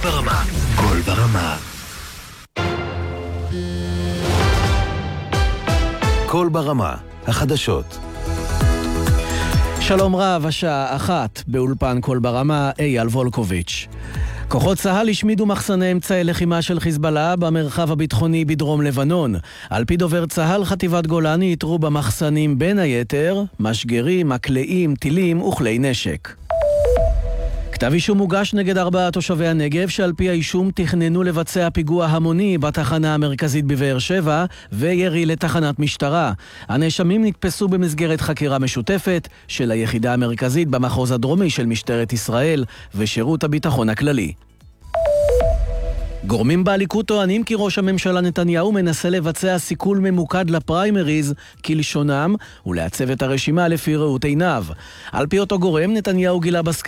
ברמה. קול ברמה. קול ברמה. החדשות. שלום רב, השעה 1 באולפן קול ברמה, אייל וולקוביץ'. כוחות צה"ל השמידו מחסני אמצעי לחימה של חיזבאללה במרחב הביטחוני בדרום לבנון. על פי דובר צה"ל, חטיבת גולני יתרו במחסנים בין היתר משגרים, מקלעים, טילים וכלי נשק. כתב אישום מוגש נגד 4 תושבי הנגב שעל פי האישום תכננו לבצע פיגוע המוני בתחנה המרכזית בבאר שבע וירי לתחנת משטרה. הנאשמים נתפסו במסגרת חקירה משותפת של היחידה המרכזית במחוז הדרומי של משטרת ישראל ושירות הביטחון הכללי. גורמים בליכוד טוענים כי ראש הממשלה נתניהו מנסה לבצע סיכול ממוקד לפריימריז כלשונם ולעצב את הרשימה לפי ראות עיניו. על פי אותו גורם, נתניהו גילה